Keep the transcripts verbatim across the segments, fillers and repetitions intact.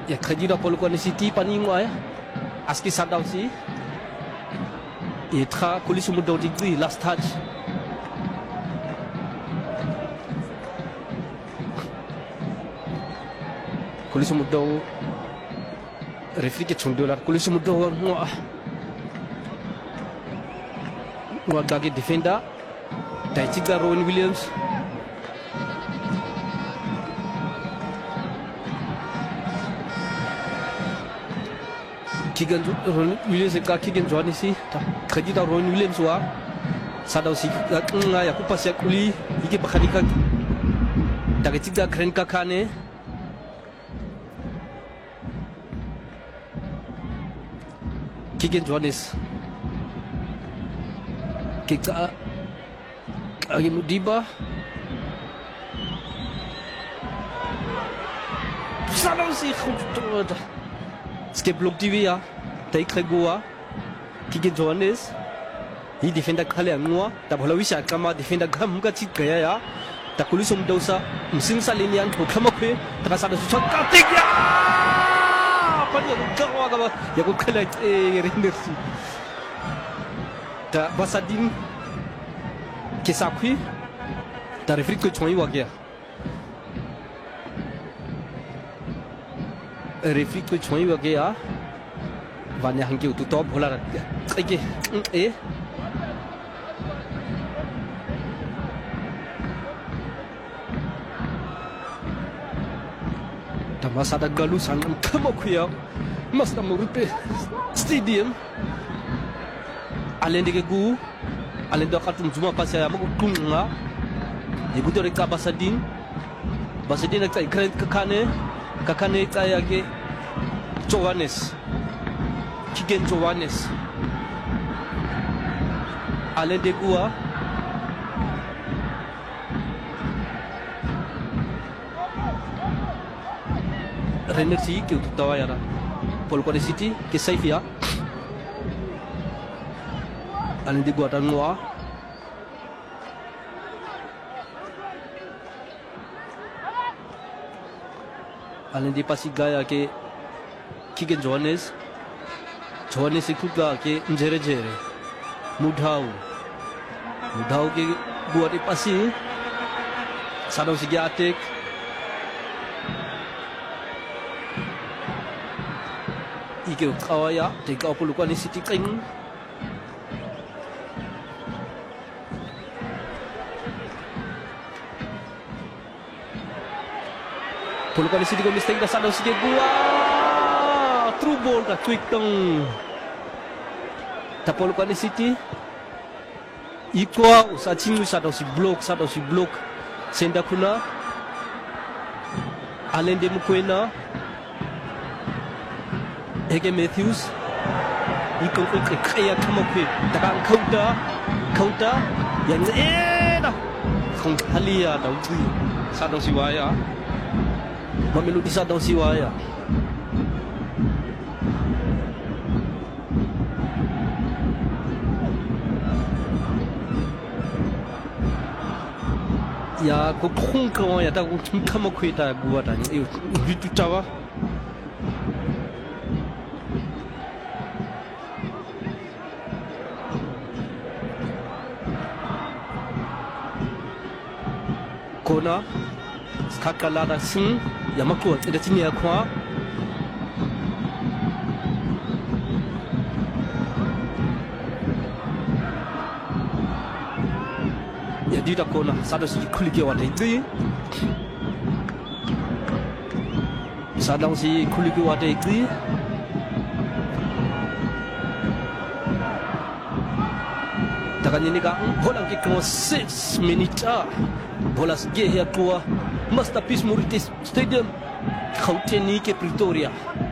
Ya kerja dah Polokwane City paling muai aski sadau si itra kulis mudah degree last touch kulis mudah referee ke chundolar kulis mudah ngua ngua gagi defender Daichiga Rowan Williams Kigan Rowan Williams ka kigan Johnny si ta kaji da Rowan Williams wa sadau si nga ya kupas ya kuli iki bakadika daga tiga kren ka kane kigan Johannes kita agi mudiba sadau si khutut Ske blok T V ya, tai kregoa, kige Johannes, hi defender kale angua, ta bhala wisha kama defender gam ka chit kaya ya, ta kulisum dosa, msing salinian ko kama kwe, ta sa da shot ka tik ya, pa ya ka wa ka ba, ya ko kala e rendersi. Ta basadin ke sa kwi, ta refri ko choi wa gya. Referee ko choi wa gaya banya hangi utu top bola age e tamasa da galu sangam kama kuya masta murupe stadium alende ke gu alende khatum juma pasya ya mukunga yebuto reka basadin basadin ka ikran kakane kakane kaya ke Johannes kigen Johannes ale de gua Rennersi ke utawa yara Polokwane City ke Saifia ale de gua tanwa Além de Pasigaya que Kigen Johannes Johannes ikuga ke njere jere mudhau mudhau ke buat di pasi sadau sigi atek ike kawaya teka Polokwane City king Polokwane City ko mistake dah sadau sikit gua true ball ka quick tong ta Polokwane City ikwa usachingu sadau si block sadau si block senda kuna alende mukwena Ege Matthews iko ko kaya kama kwe taka counter counter yang eh dah không halia dah sadau si waya Mamelu di sadau siwaya. Ya ko khung ko ya ta ko kama khweta bua ta e bitu tawa. Kona skakala da sing Yamako ada sini ya kwa ya di kona sada si kulike wa dai sada si kulike wa dai takanya ni ka bola ke ko six minutes bola sge ya kwa Masterpiece Muritis Stadium Gauteng ke Pretoria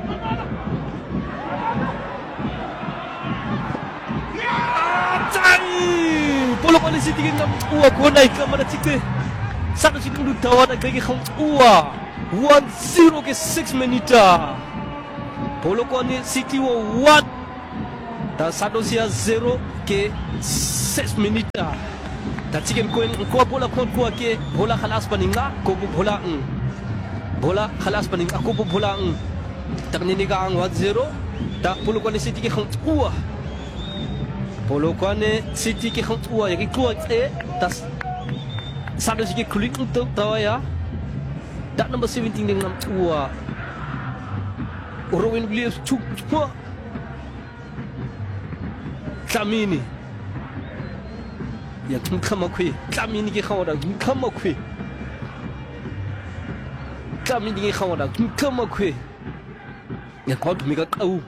Tang Polokwane City ngam ua ko nai ka mana chike satu si ndu tawa da ke kham ua one zero ke six minutes Polokwane City wa one da satu sia zero ke six minutes Tachigen koin ko bola ko ko ke bola khalas paninga ko bola bola khalas paninga ko bola Terninega ang one zero. Tak Polokwane City ke khang tua. Polokwane City ke khang tua ya ke keluar eh tas sado sikit kulit untuk tahu ya. Tak number seventeen dengan tua. Rowan Williams cuma Tlamini. Ya kama kwe. Tlamini ke khang orang kama kwe. Tlamini ke khang orang kama kwe. Ya kau tu mereka tahu.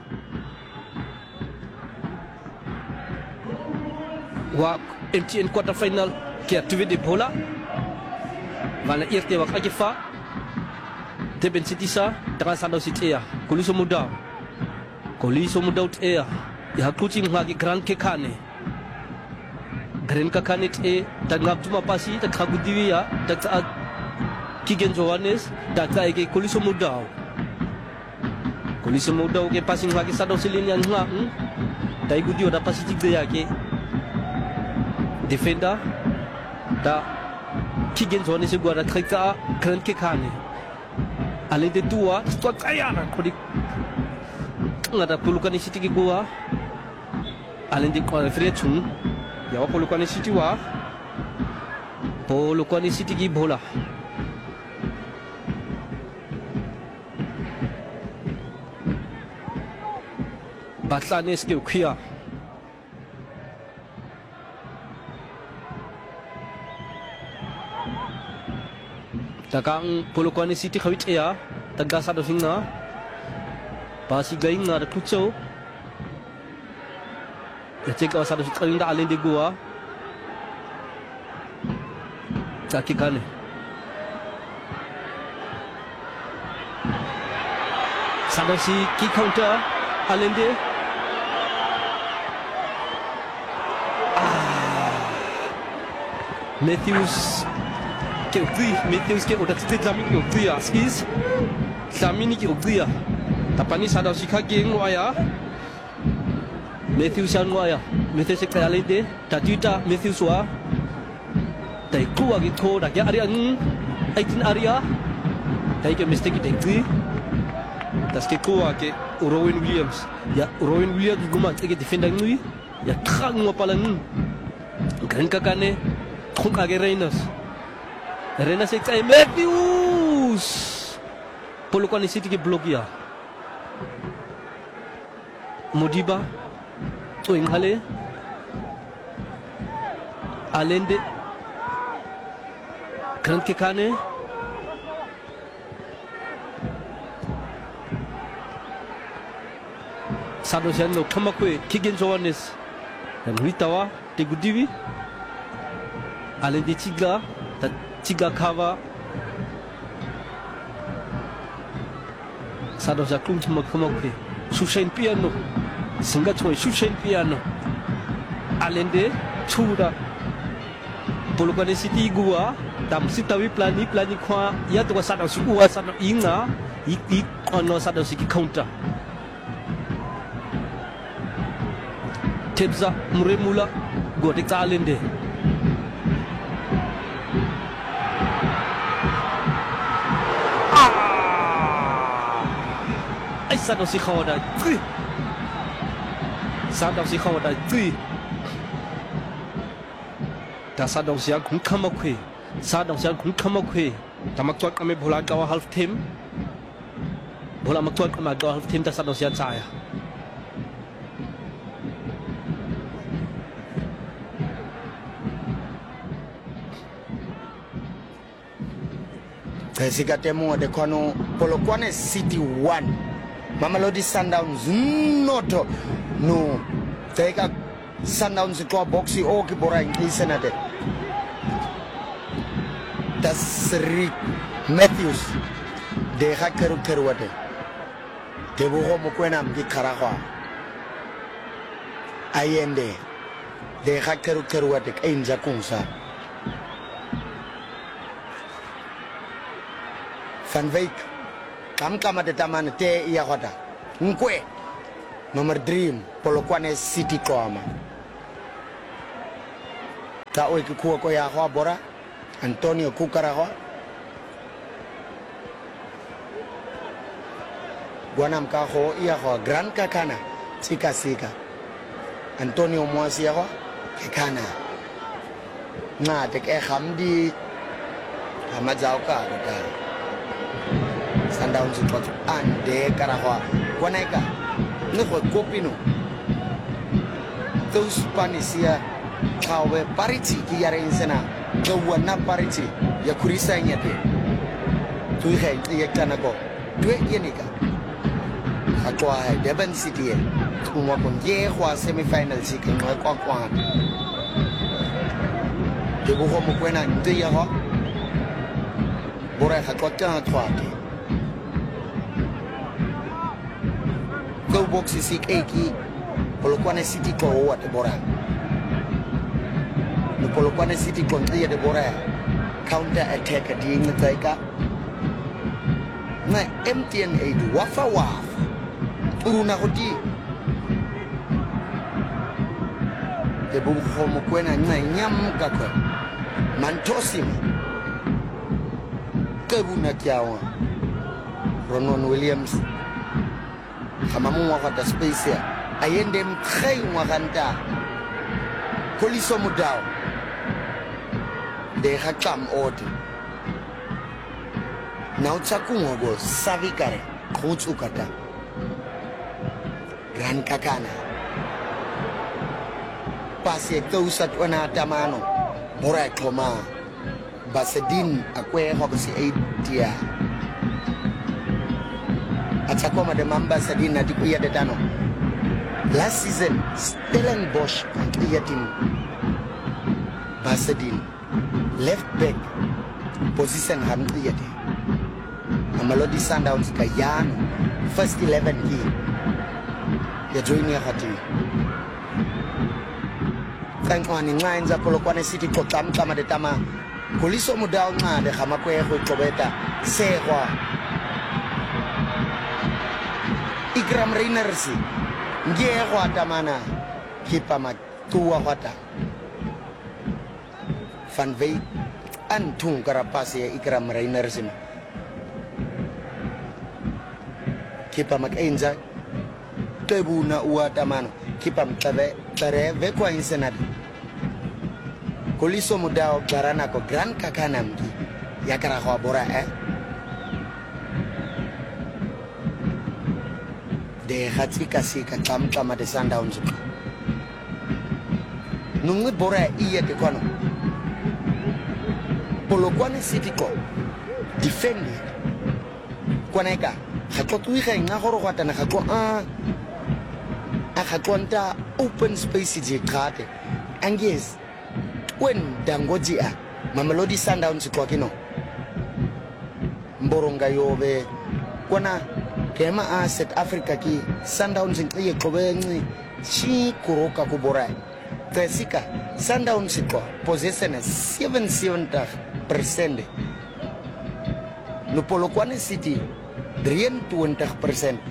Wa M T N quarter final qui a tué des bola. Mana irte wa kajifa. Teben City sa dengan Sandau City ya. Kuliso muda. Kuliso muda ut ya. Ya kucing lagi grand kekane. Grand kekane te tangap cuma pasi tak kagudi ya. Tak saat Kigen Johannes tak saat ke kuliso muda. Kuliso muda ke passing lagi Sandau Silin yang ngak. Tai gudi oda pasi tiga ya ke. Defender da Kigen Johannes gua ada kerja grand kekane. Além de tua, tua kaya na kodi ngada Polokwane City ki gua. Além de kwa referee chung, ya wa Polokwane City wa. Polokwane City ki bola. Batlane ske ukhia. Takang Polokwane City khawit ya taga Sandau singa pasi gaing na kucho ya cek aw Sandau City da além de gua taki kane Sandau City counter além de ah Matthews ke ukri Matthews ke udah titik Tlamini ke ukri ya skis Tlamini ke ukri ya tapani Sandau City geng waya Matthews yang waya Matthews ke além de tatita Matthews wa tai keluar gitu dah ya area ni eighteen area tai ke mistake ke ukri tas ke keluar ke Rowan Williams ya Rowan Williams guma ke defender ni ya khang wa palang kan kakane khung age Reynolds Rena seksa Matthews Polokwane City ke blok ya Modiba Oing hale Alende Grand Kekane Sandau Siano Kamakwe Kigen Johannes dan Ritawa Tegudiwi Alende Tiga Tiga cover Sandau Jaklum cuma kemakwe Sushain piano Sehingga cuma Sushain piano Alende Chura Polokwane City gua Tam sitawi plani plani kwa Ya tu Sandau City Sandau inga Ik ono Sandau City counter Tebza Muremula Gua dekta Alende Sandau City kau ada three. Sandau City kau ada three. Dah Sandau City aku kamakwe. Sandau City aku kamakwe. Tamak tuan kami bola kau half time. Bola mak tuan kami kau half time dah Sandau City saya. Kasih temu ada kono Polokwane City one. Mamelodi Sundowns noto no teka Sundowns kwa boxi o ki bora English na de Tasrik Matthews de hakeru kerwate te bo mo kwena mki karahwa ayende de hakeru kerwate ainza kunsa Van Wyk Kam kama de taman te iya kota Nkwe Nomor dream Polokwane City Koama Ta oe kikuwa ko ya hoa bora Antonio Kukara hoa Guanam Kaho, Iaho, Gran Kakana, Sika Sika, Antonio Moasiaho, Kakana. Na, take a hamdi Hamazauka, Sundown Support, and De Carawa, Guanaca, Noko Copino. Those Spanish here, Kawe Parity, Kiara Insena, the one not parity, Yakurisa in Yate. Two head, the Yakanago, two Yanika. Aqua, Devon City, Kumapon, Yehua semi-final seeking my Quaquan. The Buhomuquena, Diaho, Bora Hakota Twati. Go boxes seek Aki, Polokwane City ko what the Bora. The Polokwane City country the Bora counter attack at the Inglaterra. Na empty and aid wafa waf. Uruna hoti. The Buhomuquena Nyam Gako. Mantosim Kabuna Kiawa Ronon Williams Hamamu Wata Space here. I end them Khay Waganda Poliso Mudao. They had come out. Now Chakungo Savikare Coach Ukata Gran Kakana Pasi Tosat Wana Tamano Bora Koma Basedin Akwe Hobsi Eidia Atakoma de Mamba Sadina Dikuya de Dano. Last season, Stellenbosch cleared him. Basedin left back position ham cleared. Mamelodi Sundowns Kayan first eleven key. The junior hati. Thank you in lines of Polokwane City Kotam Kama de Tama. Kuliso Mudao na de Hamakwe Kobeta Sewa Ikram Reinersi Ngewa Tamana Kipama Tua Wata Van Vey Antung Karapasi Ikram Reinersi Kipama Enza Tebuna Uatamano Kipam Tave Tare Vekwa Insenadi Kuliso Mudao Garana ko Gran Kakanamki Yakara Bora eh De Hatsika Sika Tam Tama de Sundowns Nungu Bora Iya de Kono Polokwane City ko defended Kwaneka Hakotuika Nahoro Watana Hako ah Akakonta open space je kate and yes when Dangojia, Mamelodi Sundowns Kwakino Mboronga Yobe, Kwana, Kema Asset Africa ki, Sundowns in Kaya Kobengi, Chi Kuroka Kubora, Tesika, Sundowns ko, possession seven seventy percent. No Polokwane City, twenty percent.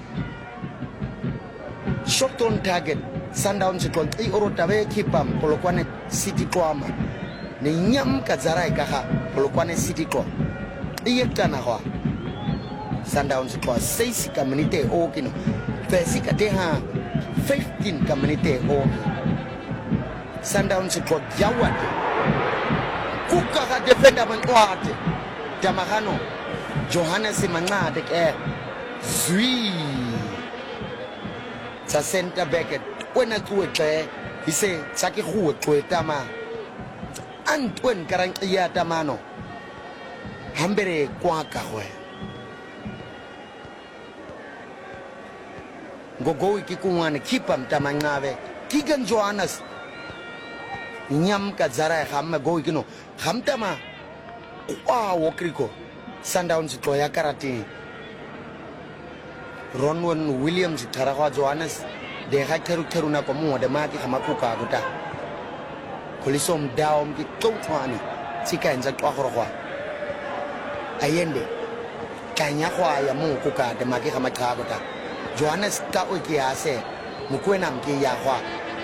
Shot on target. Sundowns ko i orotawe kipam Polokwane City ko ama ni nyam kazarai kaha Polokwane City ko iyekana ho Sundowns ko six community o kino pesika deha fifteen community o Sundowns ko jawat kuka ka defender man oate Tamahano Johannes Mangade ke zui sa center back when I do it, he said, Saki Hu to Tama Antwen Karankia Tamano Hambere Quakawe Go go Kikuan, keep him Tamangave, Kigan Johannes Nyam Kazara Ham go, you know, Hamtama Wow, Wokriko Sundowns Toya Karati Ronwan Williams Tarawa Johannes. De hakeru keruna komu de maki hamakuka guta Kolisom daom ki totwani Sika enza kwa korokwa Ayende Kanya kwa ya mu kuka de maki hamaka guta Johannes ka uki ase Mukwena mki ya kwa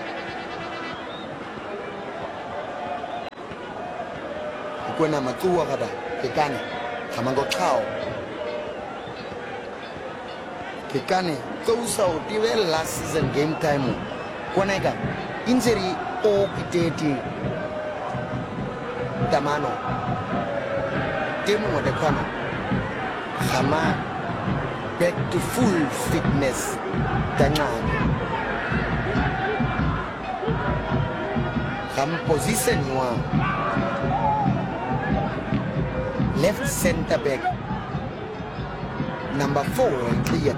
Mukwena matua kada Kikani Hamango kao Kekane kausa utive last season game time kwanega injury o kiteti tamano temu wade kwana khama back to full fitness tangan kham position wa left center back number four cleared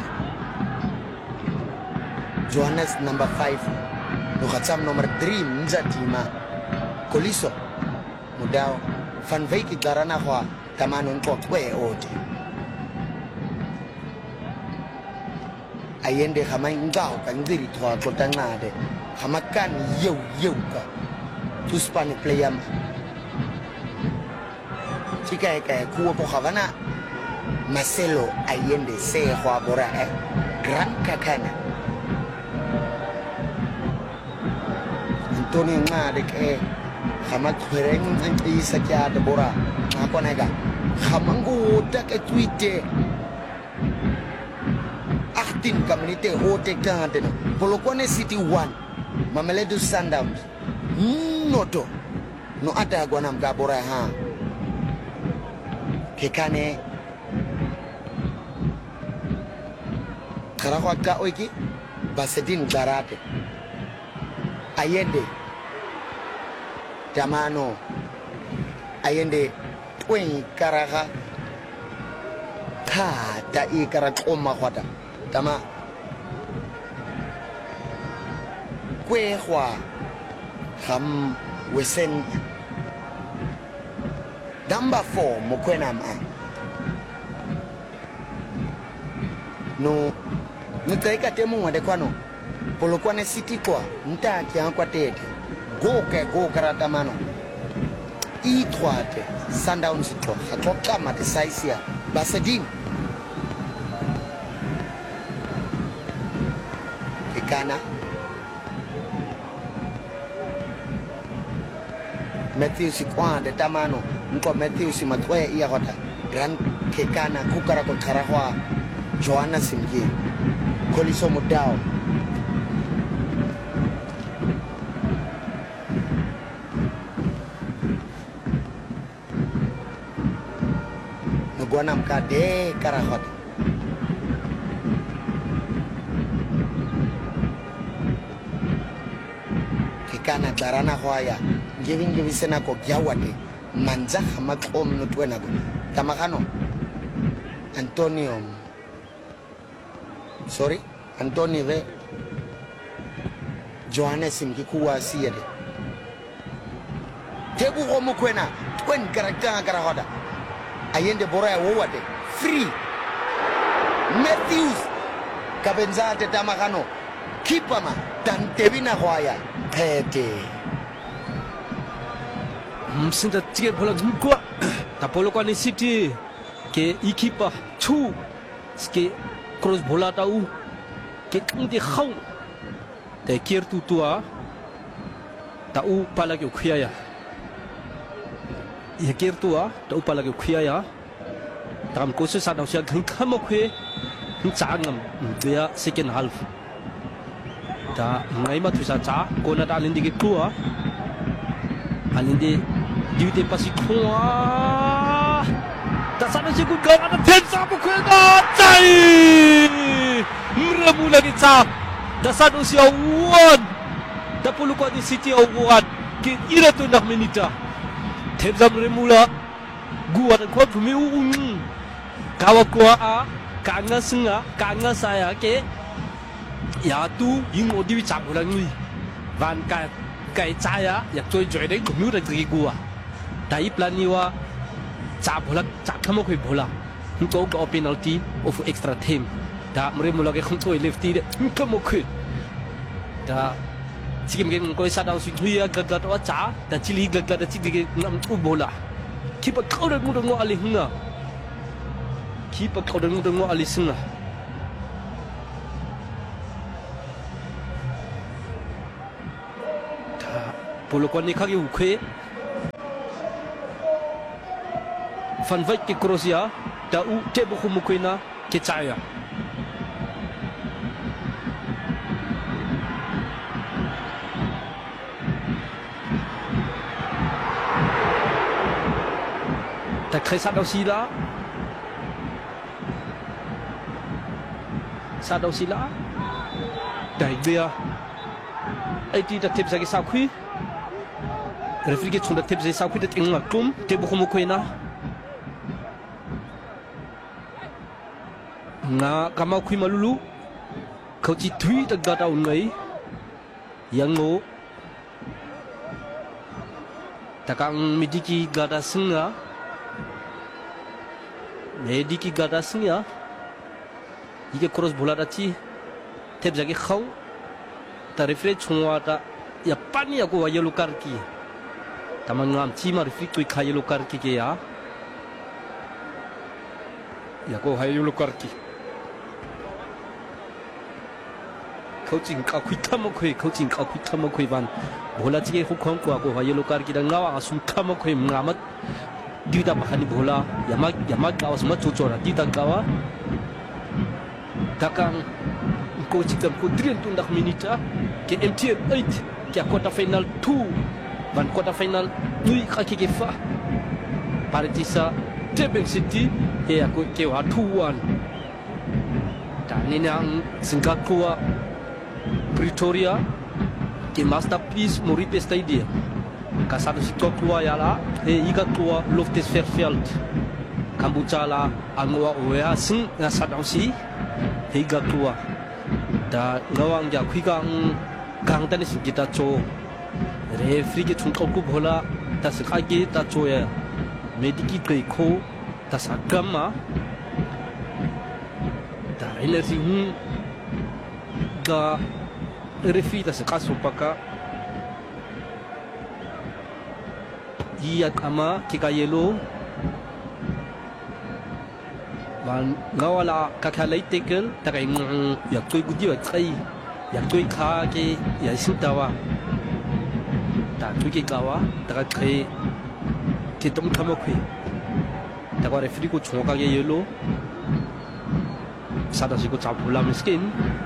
Johannes number five Nukatsam number three Mzatima Koliso Mudao Van Veiki Darana Hua Tamanon Kok We Oti Ayende Hamain Gao Kandiri Tua Kotanade Hamakan Yo Yoka Two Spanish player Chika Eka Kua Pohavana Marcelo Ayende Se Hua Bora eh Gran Kakana Antonio Ngade ke Hamat Kwereng Nanti Sakya de Bora Apa naga Hamangu tak ke tweete Achtin community hote garden Polokwane City one Mameledu Sundowns Noto No ata gwanam ka Bora ha Kekane Karakwa ka oiki Basedin Garate Ayende Tamano Ayende Twen Karaha Ta Ta I Karakoma Hota Tama Kwe Hua Ham Wesen Number four Mokwenam No Nutaika temu wade kwano Polokwane City kwa Nta kia kwa tete Go ke go karatamano I trois te Sundowns kwa Hatoka mate saisia Basedin Kekana Matthew si kwa de tamano Nko Matthew si matwe iya kota Gran Kekana kukara kwa karakwa Johanna Simgi Koliso Mudao Nuguanam kade karakot Kekana tarana hoaya Giving givisena ko gyawate Manja hamak om nutwena go Tamakano Antonio Sorry, Antonio ve Johannes mkikuwa siyade Tebu homu kwena Twen karakanga karahoda Ayende Bora ya wawade Free Matthews Kabenzate Tamakano Kipama Tantebina hoya Pete Msinda tige bola mkwa Ta Polokwane City Ke ikipa Two Ske Cross bola tau Ke kende khau Te kier tutua Tau pala ke ukhia ya Ya kier tua Tau pala ke ukhia ya Tam kose sa dau sia gengkam okhe Ngangam Dia second half Ta ngai ma tusa cha Kona ta alindi ke tua Alindi Diute pasi kwa Ta sana si kun kau ada tensa bukan cai Mrebu lagi cap Da sana si awan Da Polokwane City awan Ke ira tu nak menita Tensa mremula Gua dan kuat bumi uung Kawa kuah a Kanga senga Kanga saya ke Ya tu Yung odi cap orang ni Van kai Kai caya Ya joy joy deng Kumi udah pergi gua Tai plan ni wa Cap bola Cap kamu kui bola Untuk kau penalty Of extra time Da mereka mula ke kau lefty de kamu kui Da Jika mungkin kau sadar sudah ya gagal tu aja Dan cili gagal dan cili ngam tu bola Kipa kau dah muda ngau alih hanga Kipa kau dah muda ngau alih senga Da Polokwane kaki ukhe Van Veik ke Kroasia Da u tebu khumukwena ke caya ta kre sa dau sila sa dau sila dai dia ai ti ta tip sa ki sa khui referee ke chunda tip sa khui ta tinga tum te bu khomu khoina na kama khui malulu khau chi thui ta ga ta un ngai yang ngo takang mediki gada singa mediki gada singa ike cross bola dati tep jagi khaw ta refresh chungwa ta ya pani ya ko wa yellow card ki tamang ngam chi ma refresh tu kha yellow card ki ke ya ya ko ha yellow card ki coaching ka khui tham khoi coaching ka khui tham khoi ban bola chi hu khong ko ko ha yellow card ki dang ngawa asum tham khoi ngamat dida bahani bola yama yama ka was ma chu chora dida kawa takang coaching kam ko trin tu ndak minita ke M T N eight ke quarter final two ban quarter final nui ka ki ke fa Paritisa Tebing City e ko ke wa two one ta ni nang Singapore Pretoria ke Masterpiece Moripe Stadium kasado si keluar ya la e iga keluar Loftus Fairfield Kambucha la angwa oya sing na sadang si e iga keluar da ngawang ja khuigang gang tan si kita cho referee ke chung ko bhola ta sakha ke ta cho ya mediki kai kho ta sakama da ina sing ga referee ta sakha supaka iya kama kika yellow ban ngawala kakhalai tekel takai ya toi gudi wa kai ya toi kha ke ya sutawa ta toi ke kawa ta kai ke tom thamo khoi ta ko referee ko chonga ke yellow sada si ko chapula miskin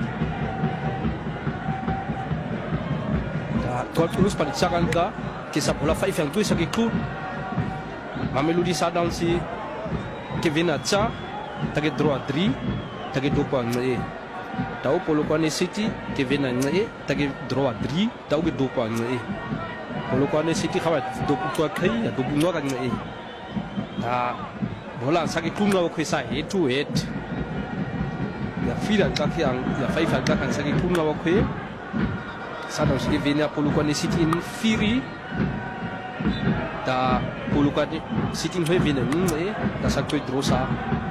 ta ko tulus pa chakan ka kisah bola five yang tu sagi ku Mamelodi Sundowns si Kevin Acha tage draw three tage two point ngai tau Polokwane City Kevin ngai tage draw three tau ge two point ngai Polokwane City khawa do tu khai ya do bunwa kan ngai ta bola sagi ku ngau khoi sa eight to eight ya fira ka yang ya five ka kan sagi ku ngau khoi Sundowns Kevin Polokwane City in Firi ta Polokwane City hoi vina ngai ta sak toi drosa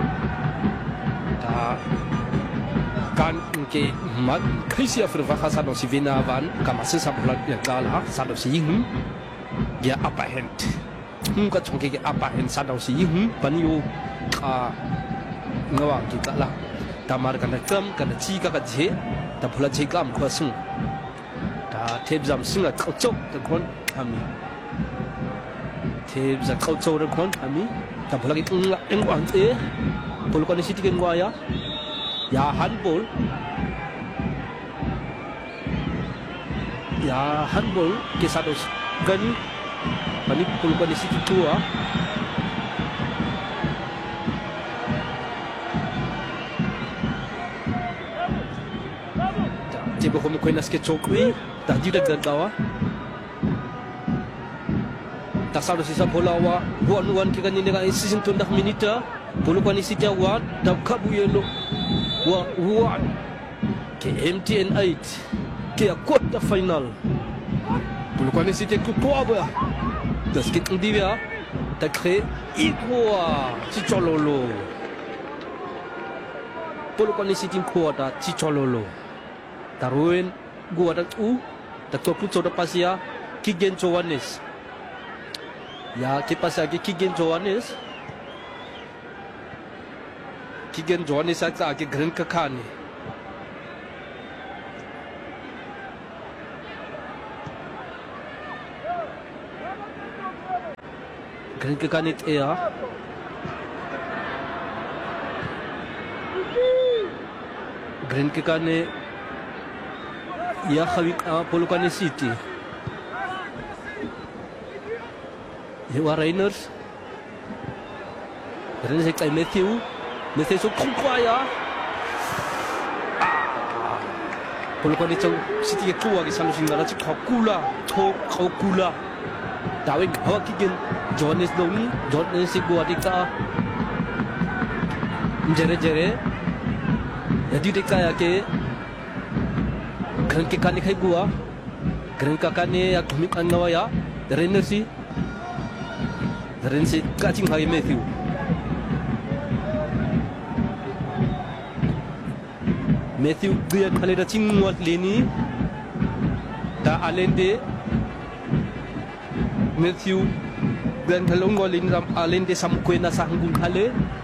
ta kan ke mat khaisia frwa khasa no si vina van kamase sa bola ya kala Sundowns si hu ya upper hand hu ka chongke ke upper hand Sundowns si hu panyo ka ngawa ki kala tamar kana kam kana chi ka ka je ta bola je kam khosung tep jam singa khau chok ta kon ami tep za khau chok ra kon ami ta bola ki ung eng wan e Polokwane City ke ngwa ya ya handball ya handball ke Sundowns gan pani Polokwane City tua jebo komu koinas ke chokwi ta tidak gagawa ta Sundowns sisa bola wa buat nuan ke kan ini kan season tu dah minita Polokwane City wa ta kabu yelo wa wa ke M T N eight ke quarter final Polokwane City ku ko aba das kit dia ta kre ikwa chichololo Polokwane City ko ta chichololo taruin gua dak u tak tu coba pasia Kigen Johannes ya kipas lagi Kigen Johannes Kigen Johannes agak agak keren kekani keren kekani ya keren kekani ya khawi Polokwane City ya Rainers Ren se kai Matthew Matthew so khong kwa ya Polokwane chau City ke tua ke sanu singa chi khokula tho khokula Dawe hawa kigen Johannes Doni Johannes se gua dika Jere jere Yadi dika ya ke Kran ke kani khai gua Kran ka kani ya khumi kan nawa ya Ren si Ren si ka ching hai Matthew Matthew dia kali dah cingwat lini ta alende Matthew dan halong golin ram alende samkwe na sanggung kale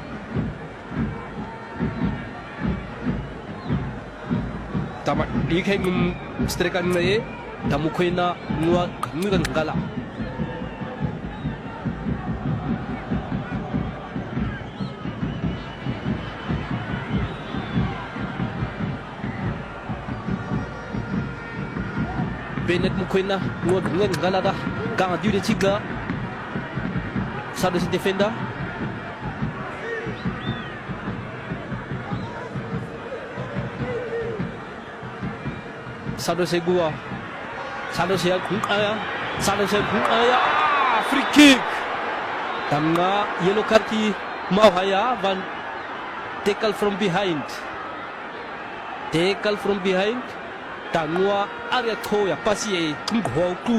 tamat di kay ngum strekan na tamukwe na ngwa ngan gala Bennett Mukwena ngwa ngan gala da ka diu de chiga sadu si defender sadu se gua sadu se kung aya sadu se kung aya free kick tamna yellow card ki mau haya van tackle from behind tackle from behind Tanua area to ya pasi e kum hoku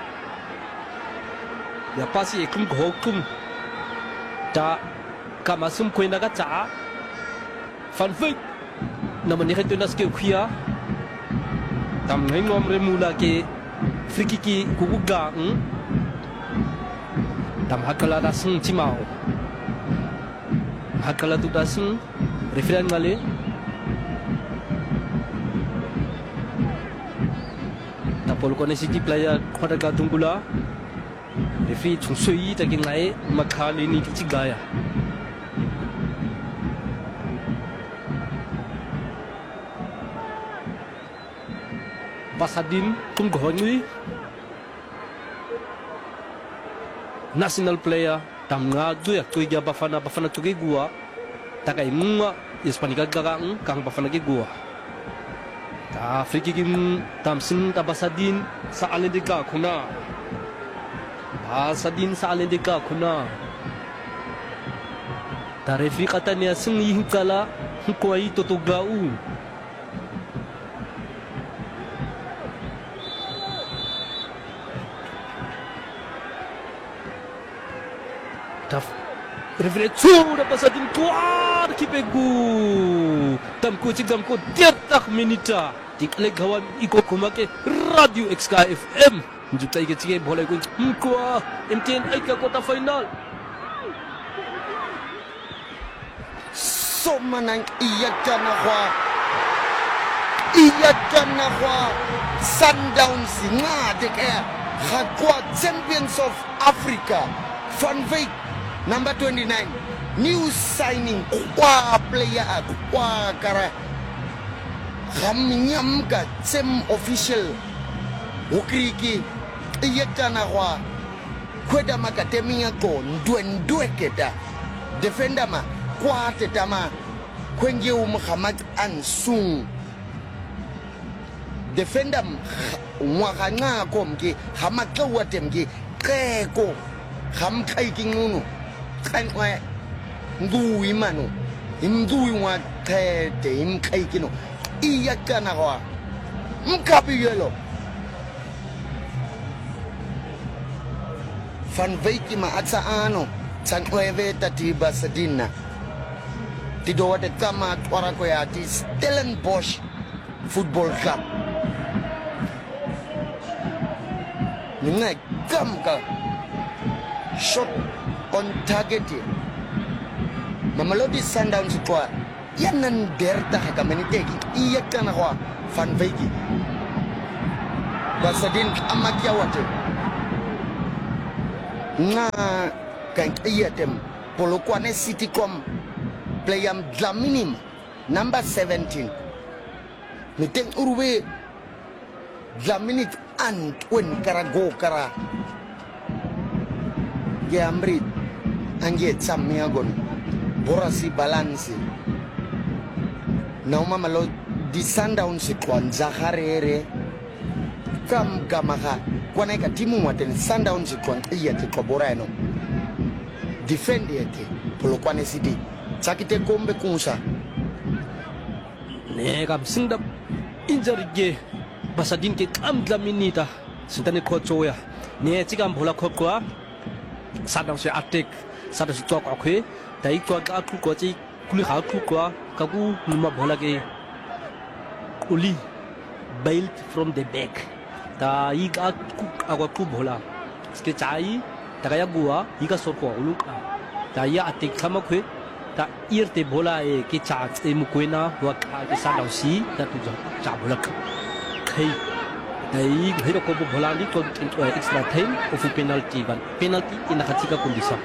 ya pasi e kum hokum ta kamasum kwenda ka cha fan fik na mani khetu nas ke khia tam ngai ngom re mula ke friki ki kuguga hm tam hakala da sung chimao hakala tu da sung referan ngale Polokwane City player khota ka tungula referee chung sui ta ki ngai makhali ni ki gaya Basadin tung ghonui national player tamnga du ya tuiga bafana bafana tugi gua takai munga ispanika gagang kang bafana ki gua ta friki kim tamsin tabasadin sa alendika khuna basadin sa alendika khuna ta refi katanya sing hingkala hukoi totogau ta refi tsura basadin kuar kipegu tamku cigam ko tiatak minita Tikle gawan iko kumake Radio X K F M Juta ike tige boleh ko mkwa M T N aika kota final Somanang iya kana kwa iya kana kwa Sundowns nga deke hakwa Champions of Africa Van Wyk number twenty-nine new signing kwa player kwa kara Kaminyam ka sem official ukriki iyetana kwa kweda makatemiya ko ndwendwe keda defender ma kwa tetama kwenye Muhammad Ansung defender mwakanga ko mki hamakawa temki keko hamkai kingunu kanwa ndui manu imdui wa tete imkai kino iya kana kwa mkapi yelo Van Wyk ma atsa ano tsankweve tatiba sadina tido de kama twara ko ya ti Stellenbosch Football Club ninga kamka shot on target Mamelodi Sundowns kwa yanan derta hakameniteki iya kana kwa Van Wyk basadin amakia wate na kan iya tem Polokwane City com playam Dlaminim number seventeen miteng urwe Dlaminit and when karago kara Yamrit anje tsamiagon borasi balance na uma malo di Sundowns kwanza harere kam kamaga kwana ka timu waten Sundowns kwanza yete kobora no defend yete polo kwane city sakite kombe kunsa ne kam singdap injury ge basadin ke kam dla minita sintane khochoya ne chikam bhola khokwa Sundowns attack Sundowns tok akhe dai ko ka ku ko chi kuli kha ku ko ka ku numa bhola ke kuli bailed from the back ta iga ku agwa ku bhola ske chai ta ya gua iga sor ko uluka ta ya attack khama khwe ta irte bhola e ke cha e mu koina wa ka ke Sundowns ta tu cha bhola khai dai hero ko bhola ni to extra time of penalty ban penalty in khatika kondisa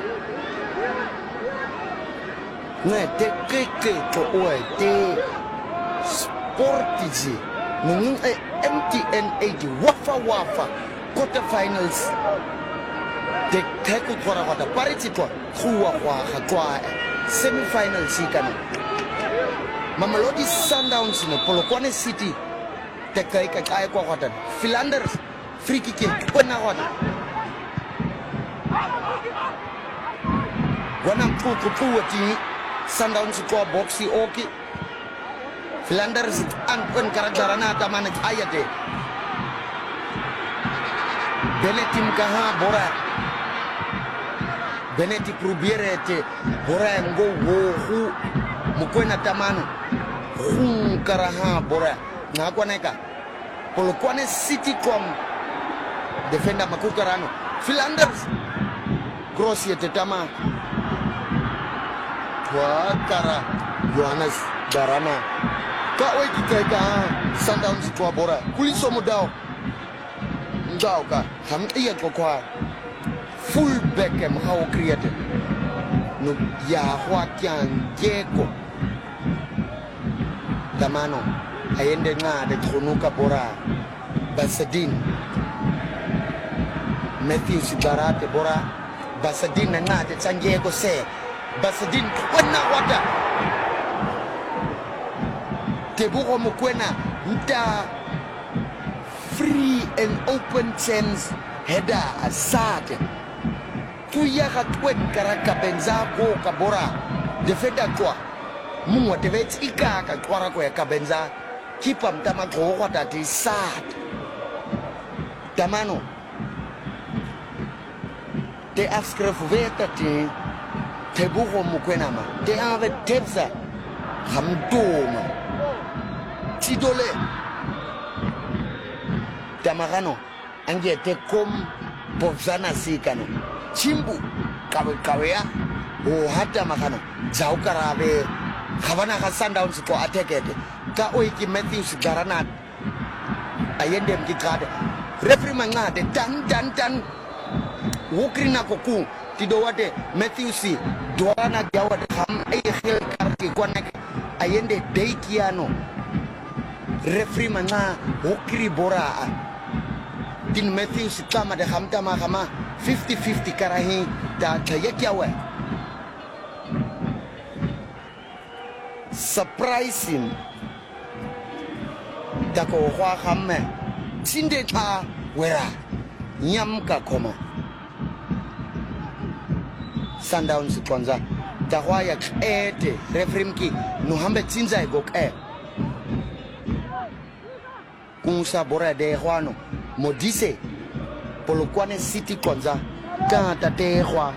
ne te ke ke to oi te sportiji nung e M T N eighty wafa wafa quarter finals te te ku kora kota pariti ko kuwa kwa kwa semi final sikana Mamelodi Sundowns ne Polokwane City te kai ka kai kwa kota Philanders free kick kona kota wana mpuku puwati Sundowns kwa boxi oki Philanders an pen karagarana tamana ayate Benetim kaha bora Beneti prubierete bora ngo wo hu mukwena tamanu hu karaha bora na kwa neka Polokwane City com defender makukarano Philanders cross yete tama Tua kara Johannes Darana ka oi kiteka Sundowns kwa bora kuliso mudao ndao ka ham iya ko kwa full back em how created no ya hwa kyan jeko tamano ayende nga de tronuka bora Basadin Matthew Sibarate bora Basadin na de Sanjego se Basadin kwana wata Tebugo mukwena nta free and open chance header aside tuya katwen karaka benza go kabora defenda kwa mungwa tevet ikaka kwara kwa kabenza kipa mtama go kwata ti sad tamano te afskref veta ti Tebugo mukwena ma te ave tepsa hamdoma tidole Tamarano ange te kom bovzana sikano chimbu kawe kawea o hata makano zaukarabe khavana ka Sundowns ko atekete ka oiki Matthews Garana ayende mkikade referee mangade tan tan tan wokrina koku tidowate Matthews doana jawad kham ay khil karti konek ayende deikiano referee manga wokri bora din Matthews kama de hamta ma kama fifty fifty karahi ta tayakiawe surprising dako kwa khamme sinde ta wera nyam ka koma Sundowns kwanza tahwa ya ete referee mki no hambe tsinza igok e kunsa bora de hwano modise Polokwane City kwanza ka tate hwa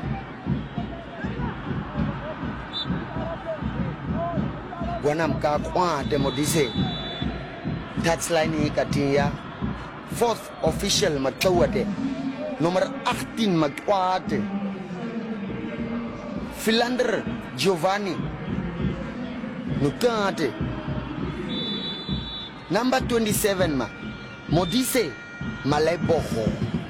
wana mka kwa de modise touchline katia fourth official matawate number eighteen matwate Philander Giovanni Nukate number twenty-seven ma Modise Maleboho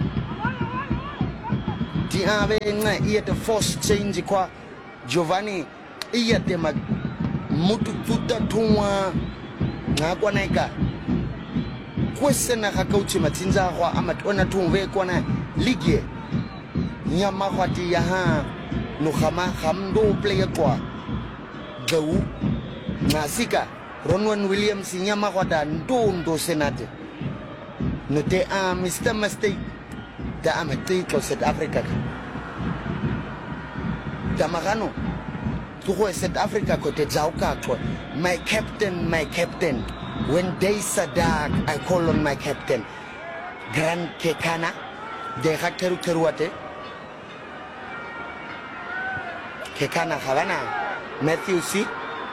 ti ave nga iete force change kwa Giovanni iete ma mutu tuta tuwa nga kwa naika kwesena ka coach matsinza kwa amatona tumve kwa na ligue nyama kwa ti ya ha no khama kham do player kwa gau ngasika Ronwen Williams nyama kwata ndo ndo senate no te a Mister Mistake da amete ko South Africa Tamagano to go South Africa ko te jauka ko my captain my captain when they sadak I call on my captain Grand Kekana de hakteru teruate Kekana Havana Matthew C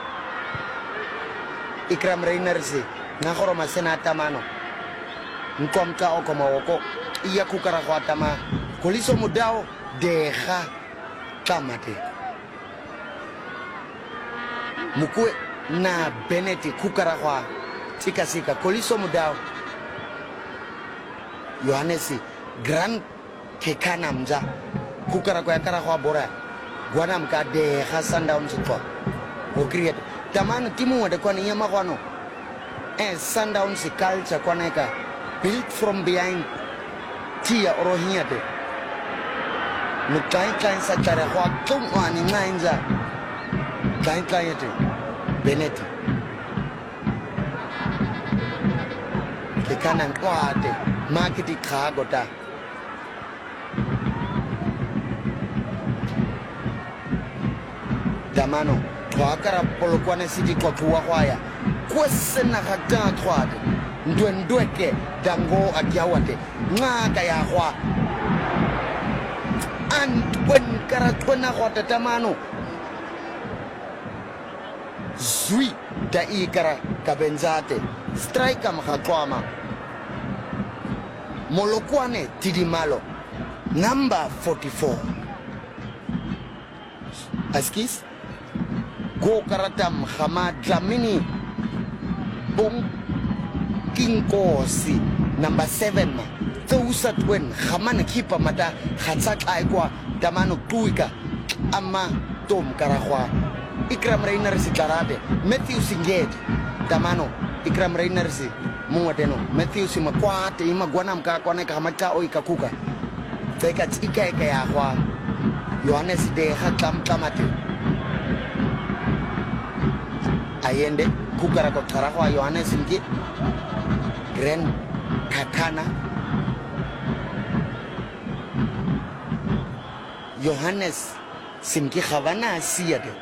Ikram Reyners ngakoro masena tamano nkomka okoma woko iya kukara kwa tama Koliso Mudau deha tamate mukue na Beneti kukara kwa tika sika Koliso Mudau Yohanesi Grand Kekana mja kukara kwa yakara kwa bora gwana mka deha Sundowns kwa ukriet tamano timu wade kwa niyama kwa no eh Sundowns culture kwa neka built from behind tia orohiate no kain kain sa tare kwa tung ani ngainja kain kain yate Beneti Kekana kwate marketi khagota tamano twakara polokwane city kwa kuwa kwaya kwesena hakta twade ndwendweke dango agyawate ngaka ya kwa antwen karatwana kwa tamano zui da ikara kabenzate striker mkhatwama Molokwane Tidimalo number forty-four Askis Go Karatam Hamad Dlamini Bong Kinkosi number seven ma Thousa Twen Hamana Kipa Mata Hatsak Aikwa Damano Tuika Ama Tom Karakwa Ikram Reyners Karate Matthew Singed Damano Ikram Reyners Muadeno Matthew Simakwate ima gwana mka kwane kamata o ikakuka Teka tika eka ya kwa Yohanes de hakam kamate Ayende kukara kwa tarakwa Yohanes mki Grand Kakana Yohanes simki khavana asiyade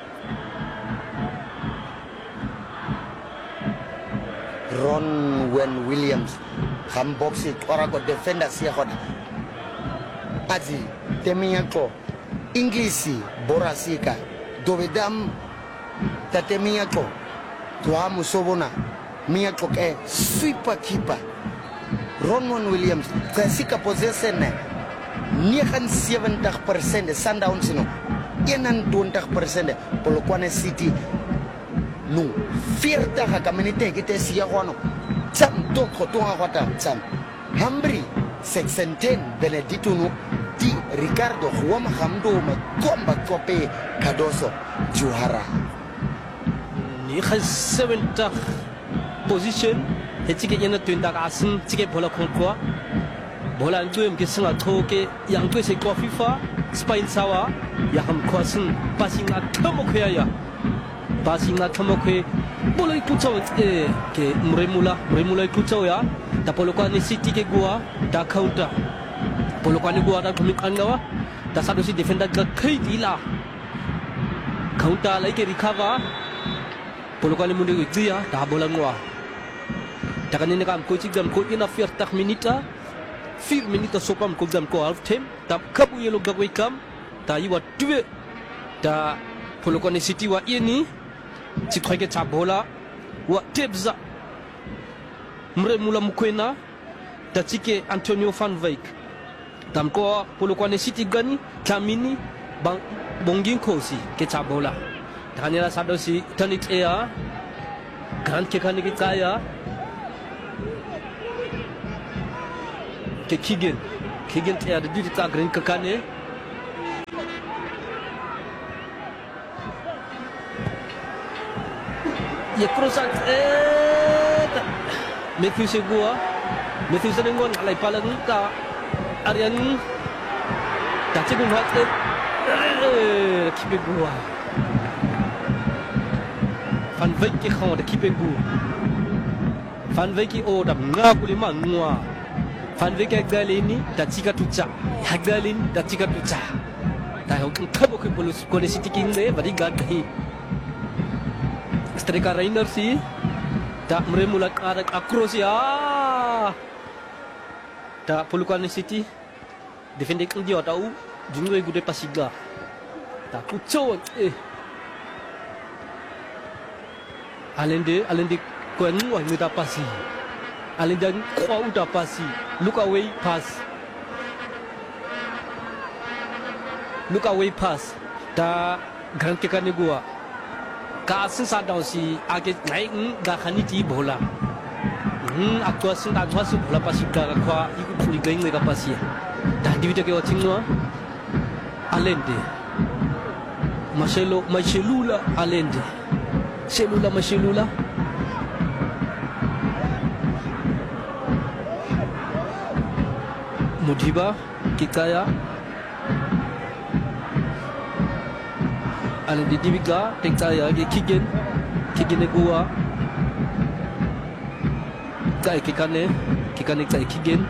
Ronwen Williams Hamboxi Orago defender siya kod Azi temiyako Inglisi Borasika Dovedam Tatemiyako Tuamu Sobona Miyako ke sweeper keeper Ronwen Williams Kasika possession Niakan seventy percent Sundowns no Yenan twenty percent Polokwane City no fierta hakaminite kite siya kwano cham to kotonga kwata cham Hambri section ten Benedito no di Ricardo Huama Hamdo ma komba kope Kadoso Juhara ni khas seventy position hetike yana twinda asin tike bola konkwa bola nduem ke singa thoke yang twe se ko FIFA Spain sawa ya ham kwasin pasinga thamo khya Pasinga kamokwe bola ikutsao eh ke mremula mremula ikutsao ya ta polokwane city ke gua ta counter polokwane gua ta kumikanawa ta sado si defender ka khaidila counter lai ke recover polokwane munde gtia ta bola ngwa ta kanene kam ko chigam ko ina fierta minita five minutes sopam ko gam ko half time ta kabu yelo gagwe kam ta yiwa tuwe ta polokwane city wa ini Chikwege Tabola wa Tebza Mremula Mukwena Tatike Antonio Van Wyk Tamko Polokwane City Gani Tamini Bang Bonginkosi ke Tabola Tanela Sadosi Tanit Ea Grand Kekani Kaya ke Kigen Kigen Ea de Dita Grand Kekane Ya crossat eh Matthew Segua Matthew Senengon alai palang ta Arian ta cikun hat keeping gua. Van Wyk ke khaw da keeping gu. Van Wyk ki o da nga ku lima ngwa. Van Wyk Agdalini da chika tucha. Agdalin da chika tucha. Da ho khabo ke polus ko City King le bari gad hi. Striker Rainer si da mremula ada across ya. Da Polokwane City defender kan dia tahu jumlah gude pasiga. Da kucau eh. Alende alende ko ngwa ngita pasi. Alende ko uta pasi. Look away pass. Look away pass. Da gran kekane gua. Ka sisa daw si age ngai ga khaniti bola. Hmm aktua sin da twa su bola pasiga ka iku puli gaing le ka pasi. Da divide ke watching no. Alende. Marcelo Marcelula Alende. Selula Marcelula. Mudiba Kikaya. Alende Diviga Kikaya ge Kigen. Kigen gua. Kai Kikane, Kikane kai Kigen.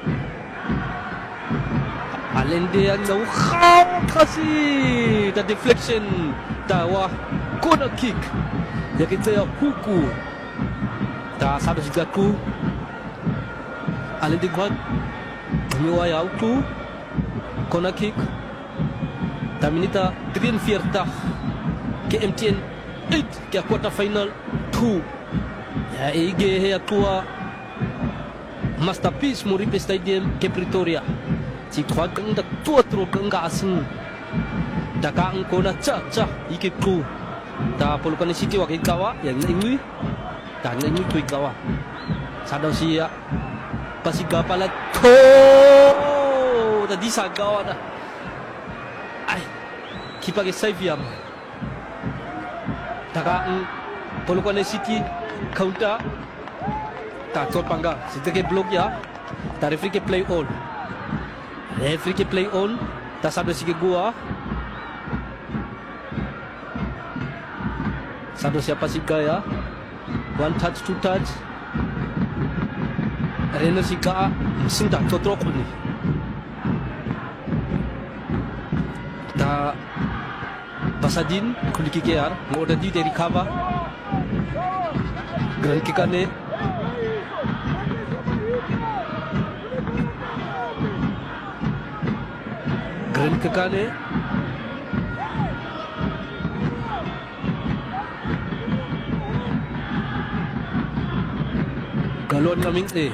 Alende yang jauh kau kasih. The deflection. Tawa corner kick. Ya kita ya huku. Ta satu juga ku. Alende kuat. Nyawa ya huku. Corner kick. Ta minita tiga puluh empat ke M T N eight ke quarter final two. Ya ige ya tua masterpiece Moripe Stadium ke Pretoria. Ci kwa kang da tua tro kang ga asing. Da ka ang ko na cha cha ike ku. Da Polokwane City wa ke kawa yang ingui. Da ingui ku kawa. Sadau sia pasiga pala to. Da disa gawa da. Ai. Kipa ke save yam. Da ka ang Polokwane City counter. Ta tot pangga. Sita ke block ya. Ta referee ke play on. Referee ke play on. Ta sadau sige gua. Satu siapa sih ya? One touch, two touch. Rena sih kak, mesin dah totrok ni. Ta Basadin kuliki kear, ngoda di dari kaba. Grand kikane. Grand kikane. Galuan kaming eh.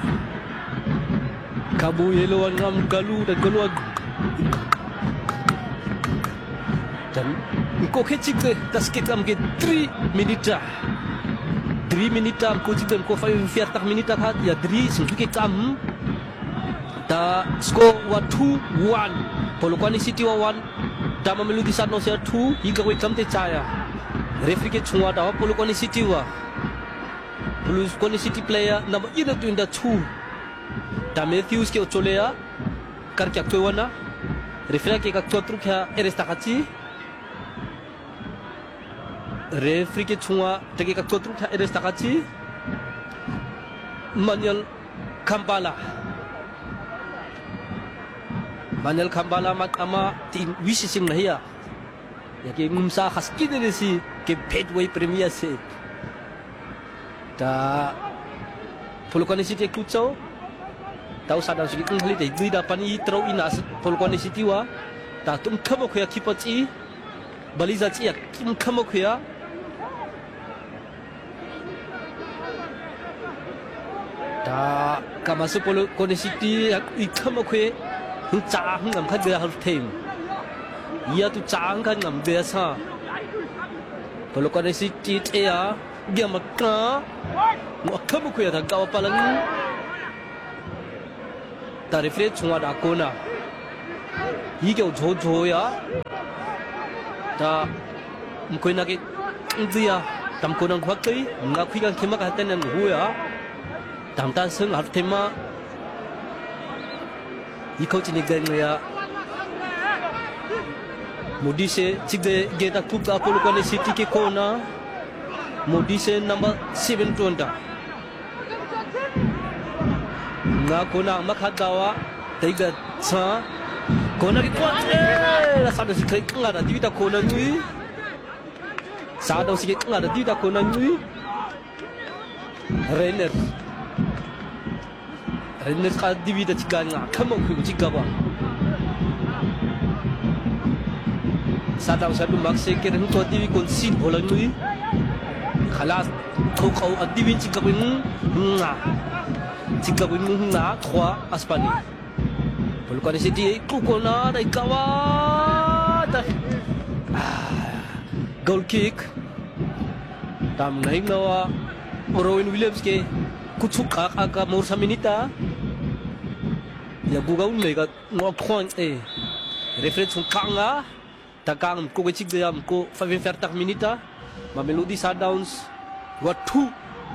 Kabu yeloan ngam galu dan galuan. Dan ko kecik eh tas kita mungkin tiga minita. tiga minita ko cik ko five fiartak minita hat ya tiga sembilan kam. Ta score wa two one. Polokwane City wa one. Ta mamelu di sana sia two hingga we kam te caya. Referee ke chungwa da Polokwane City wa. Polokwane City player number ina tu inda two. Ta Matthews ke ocholea kar kya tu wana. Referee ke ka tu truk ya eresta kachi. Referee ke chungwa tege ka tu truk ya eresta kachi. Manuel Kambala. Manuel Kambala mat ama tim wisising nahiya. Ya ke ngumsa khaskin ni si ke Bedway Premier se. Ta Polokwane City kucau tahu sadar sikit ngli dei dui dapan i trau inas Polokwane City wa ta tum khamo khoya kipachi baliza chi ya kim khamo khoya ta kamasu Polokwane City i khamo khoe hung cha hung ngam kha de hal them ia tu cha kan ngam de sa Polokwane City te ya dia maka kamu kuya dah kau palang tarifnya cuma ada kona ini kau jauh-jauh ya dah mungkin lagi dia tam kona kuat kiri nggak kuikan kemak hati yang gua tam tan seng harus tema ikut ini geng ya Modise tigde geta kuka Polokwane City ke kona. Modise number seven twenty. Nga kona makadawa taiga sa kona ki kwate la sada si kai ngada divita kona nui. Sada si kai ngada divita kona nui. Renner. Renner ka divita tiga nga kamo ku tiga ba. Sada sa du makse ke ren to divi kon sin bola nui. Khalas ko ko adivin tiga bin nga. Tiga bin nga trois Aspani. Polokwane City kukona na ikawa. Goal kick. Tam naik nawa Rowan Williams ke kutsuk aka morsa minita. Ya buga un mega no point eh. Reference un kanga. Takang ko kecik dia ko five vertak minita. Mamelodi Sundowns wa two.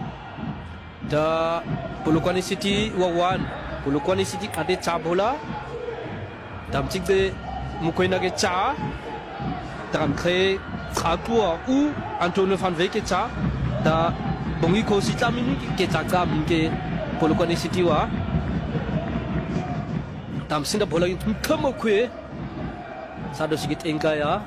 Da Polokwane City wa one. Polokwane City ade cha bola. Tam cik de mukoina ke cha. Tam kre Krakua ou Antonio van Veek ke cha. Da bongi ko sita mini ke cha gam ke Polokwane City wa. Tam sinda bola itu kamo kue. Sado sikit engka ya.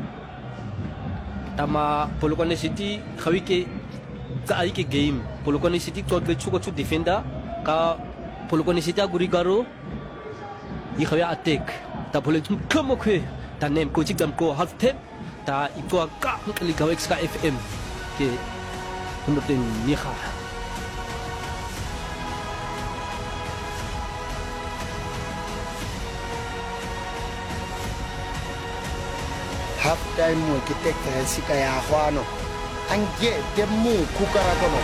Tama Polokwane City khawi ke ka ai ke game. Polokwane City tot le chuko chu defender ka Polokwane City aguri garo. I khawi attack. Ta boleh tu kamo kue. Ta nem ko chik dam ko half time. Ta iko ka liga X K F M ke untuk den niha. Half time mo kita kasi kaya ako ano. Angge demu kukara kono.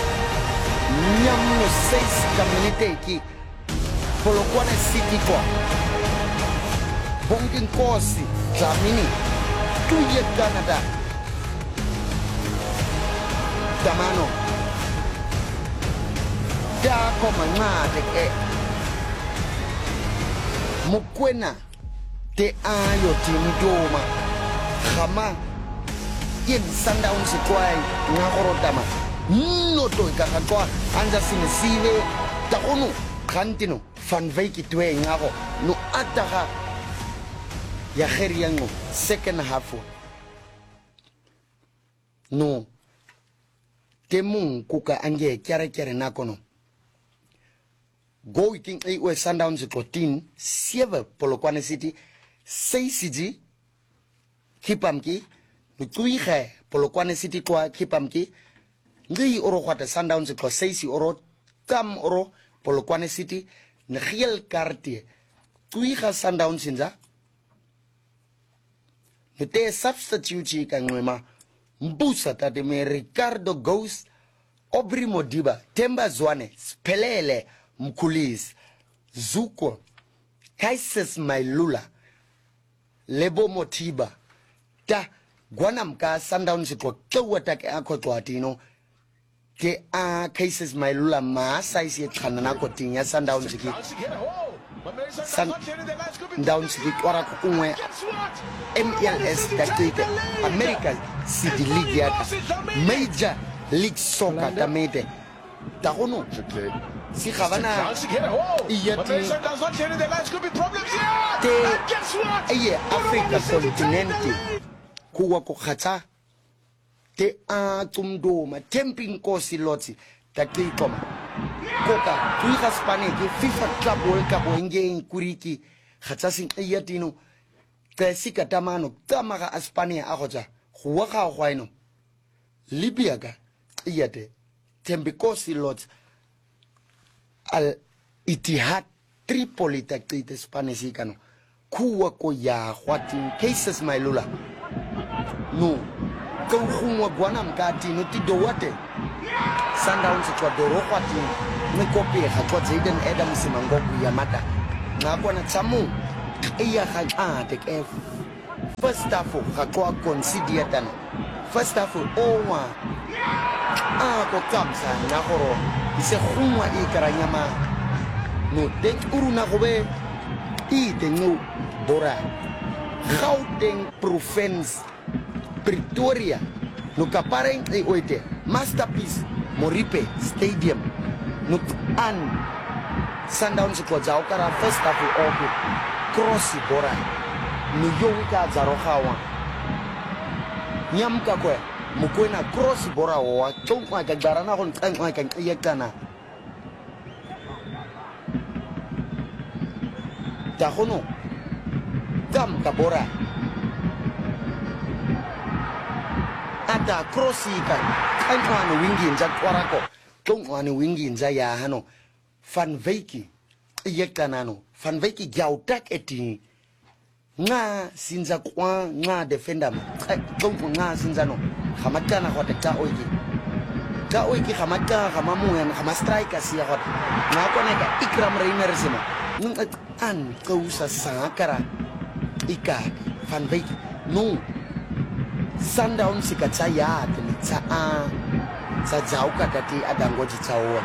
Nyamu seis kaminite ki Polokwane City ko. Bongin kosi Jamini tuye Canada. Damano. Da koma ngade ke. Mukwena te ayo timidoma. Kama yen Sundowns kwai ngakoro dama. No to ikakatwa anja sinesive takonu kantino Van Veek twe ngako no ataka ya heriango second half no temu kuka ange kyara kyara nakono go iking eight we Sundowns fourteen seven Polokwane City six C G kipamki nutui khe Polokwane City kwa kipamki ngi oro kwata Sundowns ko six oro tam oro Polokwane City ngiel kartie tui kha Sundowns inza Nute substitute ka ngwema mbusa tate me Ricardo Ghost Obri Modiba Temba Zwane Spelele Mkuliz Zuko Kaises Mailula Lebo Motiba Ta Gwanamka Sundowns ko kewata ke ako twatino ke a Kaises Mailula ma saisi kanana ko tinya Sundowns ki Sundowns ki kwara ko unwe M L S dakite American City League yata Major League Soccer damete takono si khavana iyati te aye Africa continent kuwa ko khatsa te a tumdoma temping kosi lotsi takikoma koka tuika Spanish ki FIFA Club World Cup wenge kuriki khatsa sing iyatino Tesika tamano tamaka Aspania akoja huwaka hwaino Libya ga iyate tembikosi lot al Itihad Tripoli takite Spanish ikano kuwa ko ya hwatin cases Mailula no ko huwa gwana mkati no tidowate Sundowns kwa doro hwatin mikopi hatwa Zayden Adams mangoku Yamada ngakwa na tsamu iya kha take F first half hakwa consider tana first half owa ah ko kamsa na horo ise khumwa ikaranyama no dek uruna gobe i tengu bora Gauteng province Pretoria no kapareng e oite Masterpiece Moripe Stadium no an Sundowns ko jaw kara first half of cross bora no yong ka jaro khawa nyam ka ko mukwena cross bora wa chongwa ka garana kon tsangwa ka yekana ta khono Gam kabora ata crossi kan kan kwani wingi nja kwarako tong wani wingi nja ya hano Van Wyk yekana no Van Wyk gyautak eti nga sinza kwa nga defender tong nga sinza no khamatana khote ta oiki ta oiki khamata khamamu yan khama striker siya khot nga kone ka Ikram Reiner sima nung an kausa sakara Ika Van Wyk no Sundowns sikachaya tni cha a sa jauka tati adangoji chawo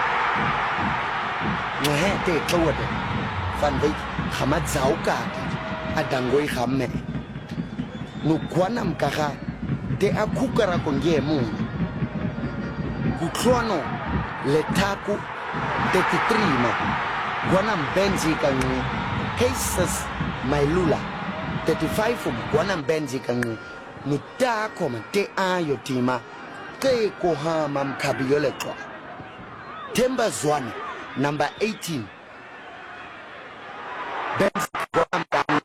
no he te kawade Van Wyk khama jauka adangoi khamme no kwanam kaka te akukara konge mu kukhlono letaku thirty-three ma kwanam benji kangi cases Mailula thirty-five from Guanam Benji kan nuta koma te ayo tima te ko ha mam kabiole kwa Temba Zwane number eighteen Benji Guanam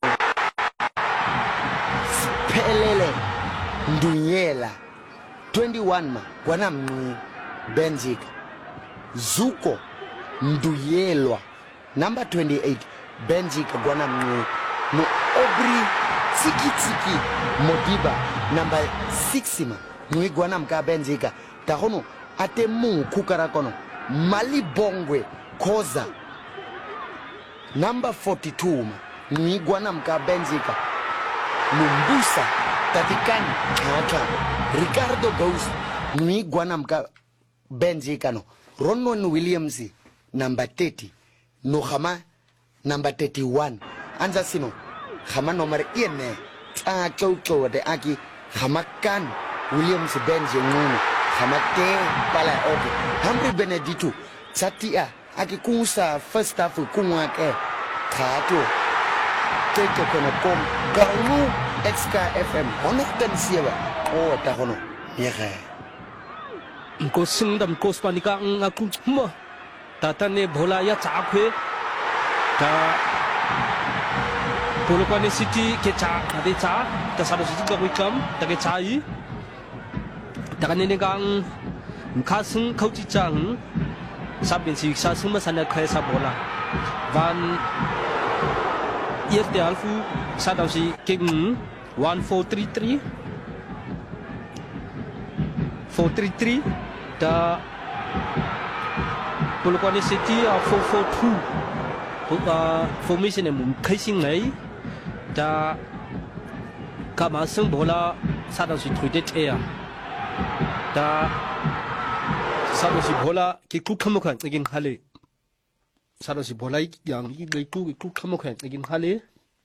Pelele Ndunyela twenty-one ma Guanam Benji Zuko Nduyelwa number twenty-eight Benji Guanam no Obri Tiki Tiki Modiba number six ma nui Guanam ka Benjika tahono ate mu kukara kono Mali Bongwe Koza number forty-two ma nui Guanam ka Benjika Lumbusa Tatikani Kaka Ricardo Ghost nui Guanam ka Benjika no Ronwen Williams number thirty no Hama number thirty-one Anza sino Hama nomor iene ta chow chow de aki Hama kan Williams Benji ngono Hama te pala oke Humphrey Benedito Satia aki kunsa first half kunwa ke Kato Teke kono kom Garmu X K F M Hono kan siya Oh tahono Yeke Ko singdam ko spanika ngaku mo tatane bhola ya chakwe ta Polokwane City ke cha ade cha ta sado city ka wikam ta ke chai ta kanene gang khasung khauchi chang sabin si sa suma sana khai sa bola van yef de alfu sadam si king one four three three four three three ta Polokwane City four four two uh, formation em khai sing nei ta kama sung bola sadam si thuide thea ta sadam si bola ki ku khamo khan ngin hale sadam si bola yang yi gai ku ku khamo khan ngin hale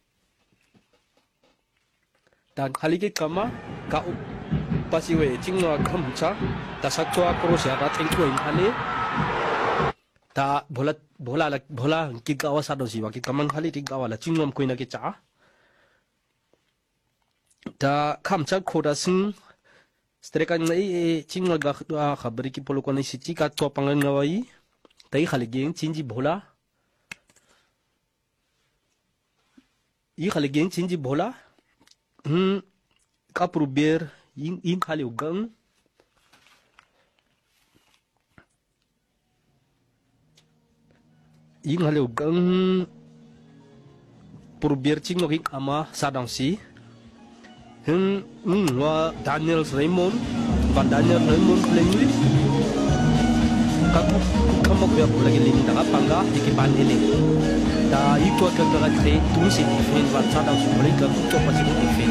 dan hale ke kama ka pasiwe chingwa khamcha ta sakwa krosia ta tengko in hale ta bola bola la bola ki gawa sadam si wa ki kamang hale ti gawa la chingom koina ke cha ta khamcha khoda sing strekan nei chingwa ga khabari ki Polokwane City ka to pangan ngawai tai khali geng chinji bola i khali geng chinji bola hm ka probeer in in khali ugang in khali ugang probeer chingwa ki ama sadam si Hưng wa Daniel Raymond và Daniel Raymond Lenguis các kamu kaya lagi ling daga pangga di ban ini da ikut ke daga te tungsi defend wa sadam sumber ke to pasi defend